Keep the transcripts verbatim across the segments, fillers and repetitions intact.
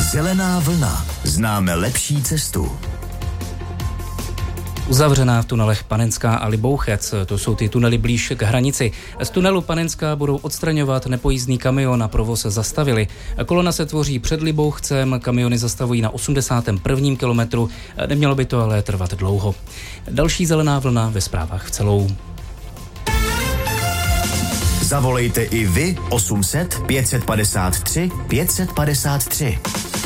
Zelená vlna. Známe lepší cestu. Uzavřená v tunelech Panenská a Libouchec, to jsou ty tunely blíž k hranici. Z tunelu Panenská budou odstraňovat nepojízdný kamion a provoz zastavili. Kolona se tvoří před Libouchcem, kamiony zastavují na osmdesátém prvním kilometru, nemělo by to ale trvat dlouho. Další zelená vlna ve zprávách v celou. Zavolejte i vy osm set pět padesát tři pět padesát tři.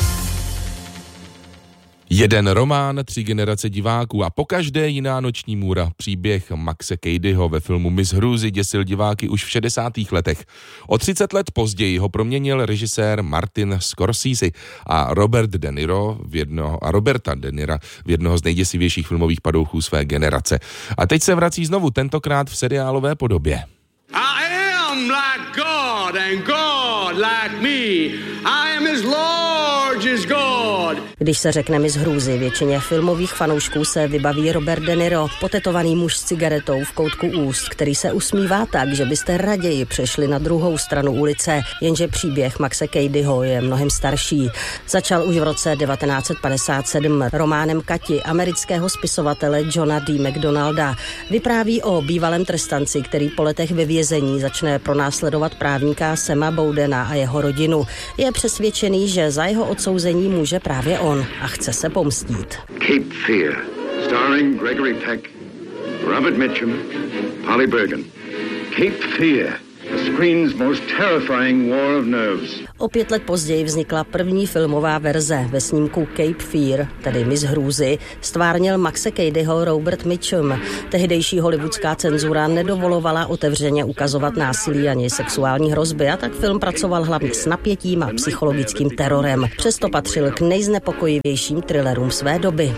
Jeden román, tři generace diváků a pokaždé jiná noční můra. Příběh Maxe Cadyho ve filmu Miss Hrůzy děsil diváky už v šedesátých letech. O třicet let později ho proměnil režisér Martin Scorsese a Robert De Niro v jednoho, a Roberta De Nira v jednoho z nejděsivějších filmových padouchů své generace. A teď se vrací znovu, tentokrát v seriálové podobě. I am like God and God like me. I am as large as God. Když se řekne Miss Hrůzy, většině filmových fanoušků se vybaví Robert De Niro, potetovaný muž s cigaretou v koutku úst, který se usmívá tak, že byste raději přešli na druhou stranu ulice, jenže příběh Maxe Cadyho je mnohem starší. Začal už v roce devatenáct set padesát sedm románem Kati amerického spisovatele Johna D. McDonalda. Vypráví o bývalém trestanci, který po letech ve vězení začne pronásledovat právníka Sama Bowdena a jeho rodinu. Je přesvědčený, že za jeho odsouzení může právě on a chce se pomstít. Cape Fear, starring Gregory Peck, Robert Mitchum, Polly Bergen. Cape Fear, the screen's most terrifying war of nerves. O pět let později vznikla první filmová verze. Ve snímku Cape Fear, tedy Miss Hrůzy, stvárnil Maxe Cadyho Robert Mitchum. Tehdejší hollywoodská cenzura nedovolovala otevřeně ukazovat násilí ani sexuální hrozby a tak film pracoval hlavně s napětím a psychologickým terorem. Přesto patřil k nejznepokojivějším thrillerům své doby.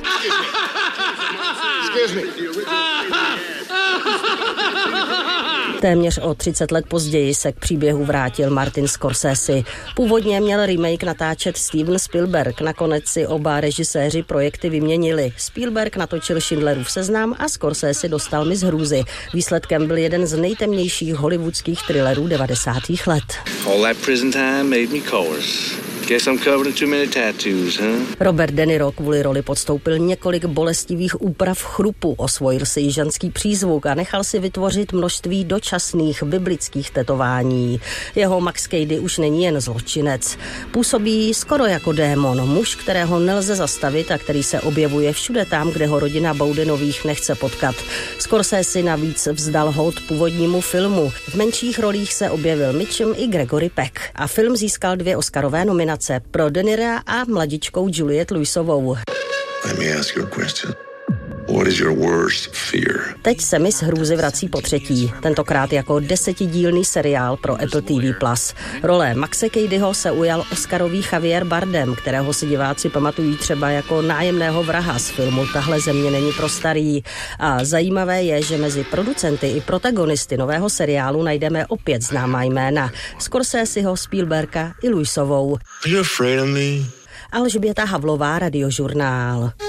Téměř o třicet let později se k příběhu vrátil Martin Scorsese. Původně měl remake natáčet Steven Spielberg, nakonec si oba režiséři projekty vyměnili. Spielberg natočil Schindlerův seznam a Scorsese dostal Miss Hrůzy. Výsledkem byl jeden z nejtemnějších hollywoodských thrillerů devadesátých let. All that prison time made me coarse. Guess I'm covered in too many tattoos, huh? Robert De Niro kvůli roli podstoupil několik bolestivých úprav chrupu, osvojil si jižanský přízvuk a nechal si vytvořit množství dočasných biblických tetování. Jeho Max Cady už není jen zločinec. Působí skoro jako démon, muž, kterého nelze zastavit a který se objevuje všude tam, kde ho rodina Bowdenových nechce potkat. Scorsese navíc vzdal hold původnímu filmu. V menších rolích se objevil Mitchum i Gregory Peck. A film získal dvě Oscarové nominace pro De Nira a mladičkou Juliette Lewisovou. Let me ask you a question. What is your worst fear? Teď se Miss Hrůzy vrací po třetí, tentokrát jako desetidílný seriál pro Apple T V plus. Role Maxe Cadyho se ujal Oscarový Javier Bardem, kterého si diváci pamatují třeba jako nájemného vraha z filmu Tahle země není pro starý. A zajímavé je, že mezi producenty i protagonisty nového seriálu najdeme opět známá jména. Scorseseho, Spielberga i Lewisovou. Are you afraid of me? Alžběta Havlová, Radiožurnál.